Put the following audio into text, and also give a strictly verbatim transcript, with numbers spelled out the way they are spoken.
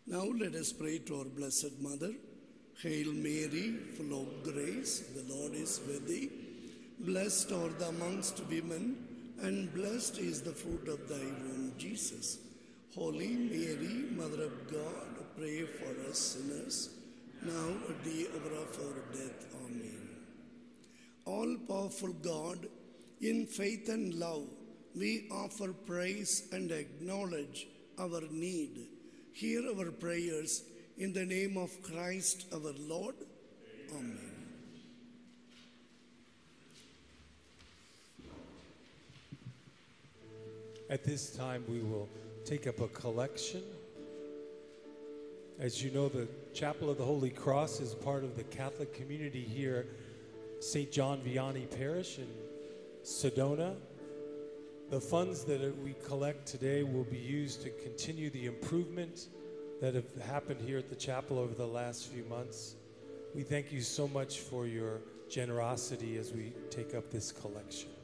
Now let us pray to our Blessed Mother. Hail Mary, full of grace, the Lord is with thee. Blessed art thou amongst women, and blessed is the fruit of thy womb, Jesus. Holy Mary, Mother of God, pray for us sinners, now at the hour of our death. Amen. All-powerful God, in faith and love, we offer praise and acknowledge our need. Hear our prayers in the name of Christ our Lord. Amen. At this time, we will take up a collection. As you know, the Chapel of the Holy Cross is part of the Catholic community here, Saint John Vianney Parish in Sedona. The funds that we collect today will be used to continue the improvement that have happened here at the chapel over the last few months. We thank you so much for your generosity as we take up this collection.